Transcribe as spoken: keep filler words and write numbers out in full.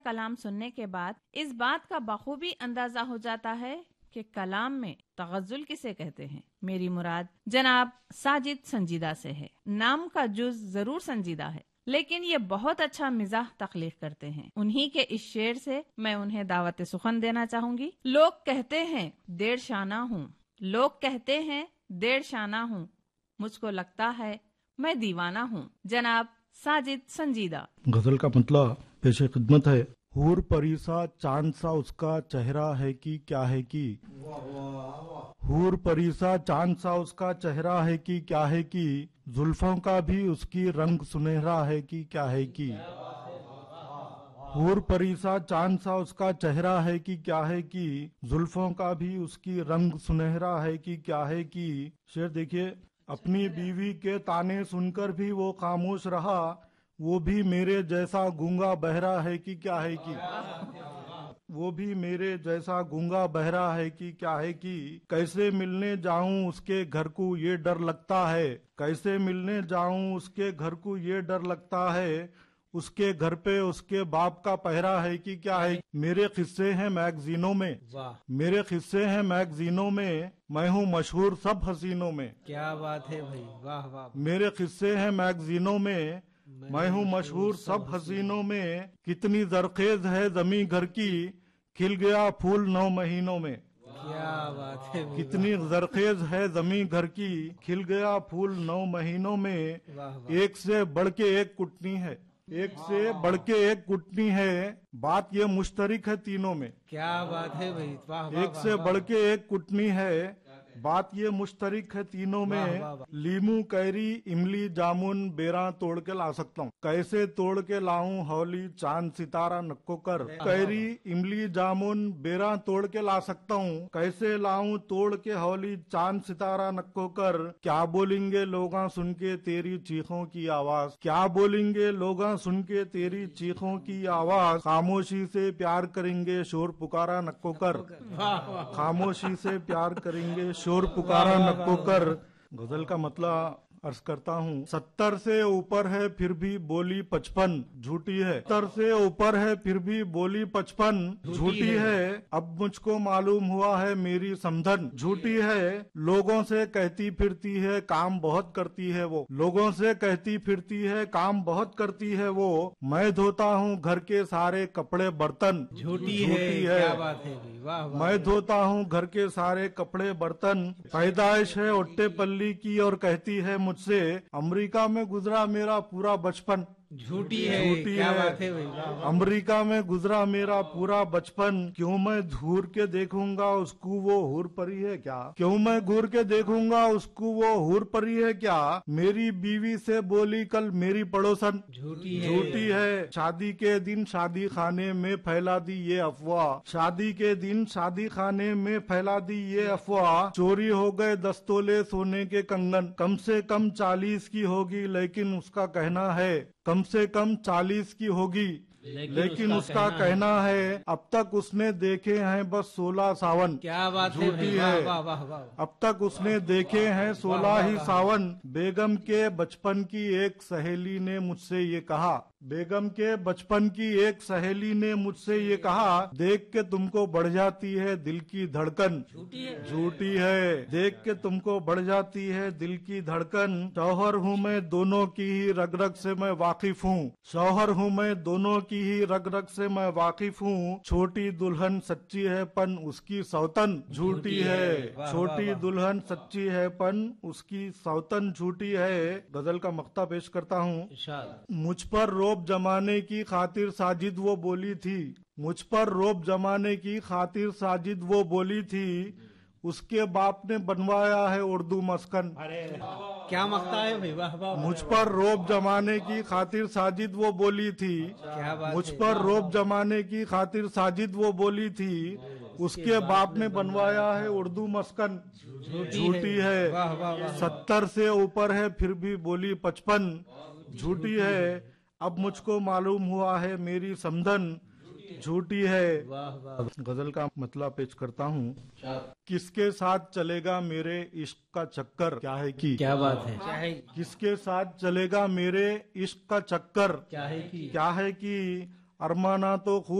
कलाम सुनने के बाद इस बात का बखूबी अंदाजा हो जाता है कि कलाम में तगज़ुल किसे कहते हैं। मेरी मुराद जनाब साजिद संजीदा से है। नाम का जुज जरूर संजीदा है, लेकिन ये बहुत अच्छा मिजाह तख्लीक करते हैं। उन्हीं के इस शेर से मैं उन्हें दावत सुखन देना चाहूंगी। लोग कहते हैं डेढ़ शाना हूँ, लोग कहते हैं डेढ़ शाना हूँ, मुझको लगता है मैं दीवाना हूँ। जनाब साजिद संजीदा। गजल का मतलब पेशे खिदमत है। हूर परीसा चांद सा उसका चेहरा है कि क्या है कि, हूर परीसा चांद सा उसका चेहरा है कि क्या है कि, जुल्फों का भी उसकी रंग सुनहरा है कि क्या है कि, हूर परीसा चांद सा उसका चेहरा है कि क्या है कि, जुल्फों का भी उसकी रंग सुनहरा है कि क्या है कि। शेर देखिए, अपनी बीवी के ताने सुनकर भी वो खामोश रहा, वो भी मेरे जैसा गूंगा बहरा है कि क्या है कि, वो भी मेरे जैसा गूंगा बहरा है कि क्या है कि। कैसे मिलने जाऊं उसके घर को ये डर लगता है, कैसे मिलने जाऊं उसके घर को ये डर लगता है, उसके घर पे उसके बाप का पहरा है कि क्या है। मेरे किस्से हैं मैगजीनों में, मेरे किस्से हैं मैगजीनों में, मैं हूँ मशहूर सब हसीनों में। क्या बात है भाई, वाह वाह। मेरे किस्से हैं मैगजीनों में, मैं हूँ मशहूर सब हसीनों में। कितनी जरखेज है जमी घर की, खिल गया फूल नौ महीनों में। क्या बात है, कितनी जरखेज है जमी घर की, खिल गया फूल नौ महीनों में। एक से बढ़ के एक कुटनी है, एक से बढ़ के एक कुटनी है, बात ये मुश्तरिक है तीनों में। क्या बात है भाई, वाह वाह। एक से बढ़ के एक कुटनी है, बात ये मुश्तरिक है तीनों में। लीमू कैरी इमली जामुन बेरा तोड़ के ला सकता हूँ, कैसे तोड़ के लाऊं हौली चांद सितारा नक्को कर। कैरी इमली जामुन बेरा तोड़ के ला सकता हूँ, कैसे लाऊं तोड़ के हौली चांद सितारा नक्को कर। क्या बोलेंगे लोगा सुन के तेरी चीखों की आवाज, क्या बोलेंगे लोगा सुन के तेरी चीखों की आवाज। खामोशी से प्यार करेंगे शोर पुकारा नक्को कर, खामोशी से प्यार करेंगे शोर पुकारा नक्को कर। गजल का मतलब अर्ज करता हूँ। सत्तर से ऊपर है फिर भी बोली पचपन झूठी है, सत्तर से ऊपर है फिर भी बोली पचपन झूठी है। अब मुझको मालूम हुआ है मेरी समधन झूठी है। लोगों से कहती फिरती है काम बहुत करती है वो, लोगों से कहती फिरती है काम बहुत करती है वो। मैं धोता हूँ घर के सारे कपड़े बर्तन झूठी है, है। क्या बात है भाई, वाह वाह। मैं धोता हूँ घर के सारे कपड़े बर्तन। पैदाइश है ओट्टे पल्ली की और कहती है मुझसे अमेरिका में गुजरा मेरा पूरा बचपन झूठी है, झूठी क्या है। बात है भाई, वाह वाह। अमेरिका में गुजरा मेरा पूरा बचपन। क्यों मैं घूर के देखूंगा उसको वो हूर परी है क्या, क्यों मैं घूर के देखूंगा उसको वो हूर परी है क्या। मेरी बीवी से बोली कल मेरी पड़ोसन झूठी है, झूठी है। शादी के दिन शादी खाने में फैला दी ये अफवाह, शादी के दिन शादी खाने में फैला दी ये अफवाह। चोरी हो गए दस तोले सोने के कंगन, कम से कम चालीस की होगी लेकिन उसका कहना है, कम से कम चालीस की होगी लेकिन, लेकिन उसका, उसका कहना है, है अब तक उसने देखे हैं बस सोलह सावन। क्या बात है, झूठी है। वाह वाह वाह। अब तक उसने देखे हैं सोलह ही सावन। बेगम के बचपन की एक सहेली ने मुझसे ये कहा, बेगम के बचपन की एक सहेली ने मुझसे ये कहा, देख के तुमको बढ़ जाती है दिल की धड़कन झूठी है, झूठी है। देख के तुमको बढ़ जाती है दिल की धड़कन। शौहर हूँ मैं दोनों की ही रग रग से मैं वाकिफ हूँ, शौहर हूँ मैं दोनों की ही रग रग से मैं वाकिफ हूँ। छोटी दुल्हन सच्ची है पन उसकी सौतन झूठी है, छोटी दुल्हन सच्ची है पन उसकी सौतन झूठी है। गजल का मक्ता पेश करता हूँ। मुझ पर रोब जमाने की खातिर साजिद वो बोली थी, मुझ पर रोब जमाने की खातिर साजिद वो बोली थी, उसके बाप ने बनवाया है उर्दू मस्कन। क्या मख्ता है भाई, वाह वाह। मुझ पर रोब जमाने की खातिर साजिद वो बोली थी, क्या बात मुझ पर रोब जमाने की खातिर साजिद वो बोली थी, उसके बाप ने बनवाया है उर्दू मस्कन झूठी है। सत्तर से ऊपर है फिर भी बोली पचपन झूठी है। अब मुझको मालूम हुआ है मेरी समधन झूठी है। गजल का मतलब पेश करता हूँ। किसके साथ चलेगा मेरे इश्क का चक्कर, क्या है कि, क्या बात है, क्या है। किसके साथ चलेगा मेरे इश्क का चक्कर, क्या है कि, क्या है कि अरमाना तो खूब